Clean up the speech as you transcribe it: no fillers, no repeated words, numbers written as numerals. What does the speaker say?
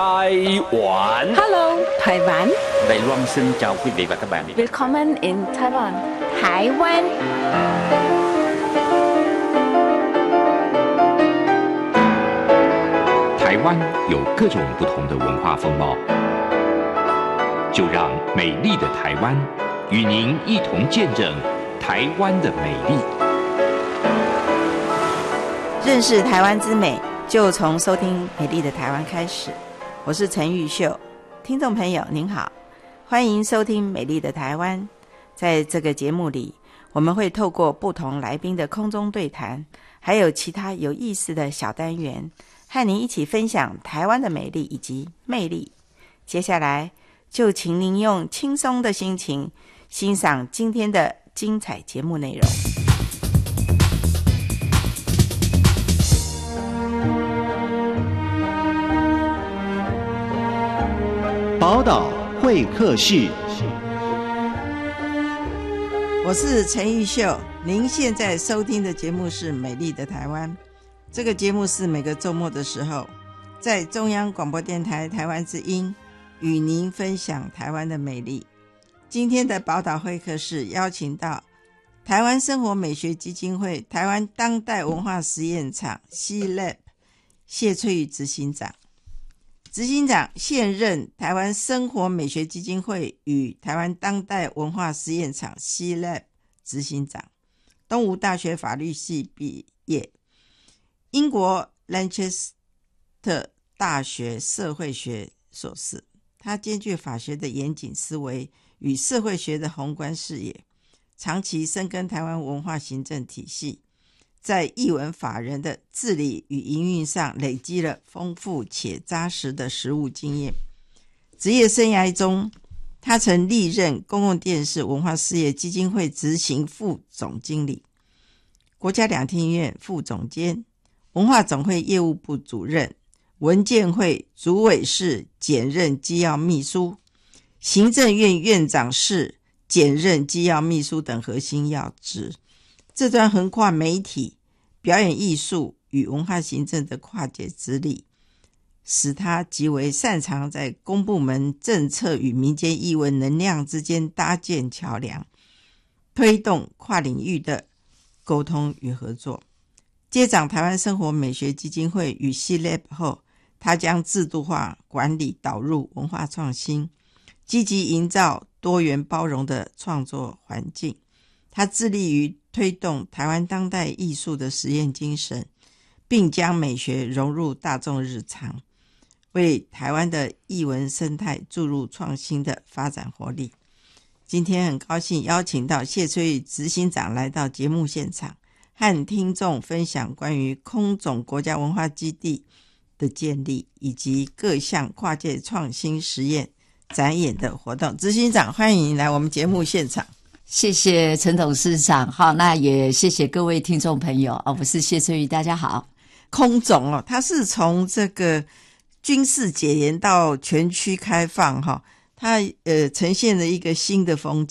Taiwan. Hello, Taiwan. Đài Loan xin chào quý vị và các bạn. Willkommen in Taiwan. 台湾。 台湾有各种不同的文化风貌，就让美丽的台湾与您一同见证台湾的美丽。 认识台湾之美，就从收听美丽的台湾开始。我是陈玉秀，听众朋友您好，欢迎收听美丽的台湾。在这个节目里，我们会透过不同来宾的空中对谈，还有其他有意思的小单元，和您一起分享台湾的美丽以及魅力。接下来就请您用轻松的心情欣赏今天的精彩节目内容。 宝岛会客室， 我是陈玉秀，您现在收听的节目是美丽的台湾。这个节目是每个周末的时候在中央广播电台台湾之音与您分享台湾的美丽。今天的宝岛会客室邀请到台湾生活美学基金会台湾当代文化实验场 C-Lab 谢翠玉执行长。执行长现任台湾生活美学基金会与台湾当代文化实验场 C-Lab 执行长，东吴大学法律系毕业，英国兰切斯特大学社会学硕士。他兼具法学的严谨思维与社会学的宏观视野，长期深耕台湾文化行政体系，在艺文法人的治理与营运上累积了丰富且扎实的实务经验。职业生涯中，他曾历任公共电视文化事业基金会执行副总经理、国家两厅院副总监、文化总会业务部主任、文建会主委室兼任机要秘书、行政院院长室兼任机要秘书等核心要职。这段横跨媒体、表演艺术与文化行政的跨界之力，使他极为擅长在公部门政策与民间艺文能量之间搭建桥梁，推动跨领域的沟通与合作。接掌台湾生活美学基金会与 C-Lab 后，他将制度化管理导入文化创新，积极营造多元包容的创作环境。他致力于推动台湾当代艺术的实验精神，并将美学融入大众日常，为台湾的艺文生态注入创新的发展活力。今天很高兴邀请到谢翠玉执行长来到节目现场，和听众分享关于空总国家文化基地的建立以及各项跨界创新实验展演的活动。执行长，欢迎来我们节目现场。 谢谢陈董事长，好，那也谢谢各位听众朋友啊，我是谢翠玉，大家好。 空总他是从这个军事解严到全区开放它呈现了一个新的风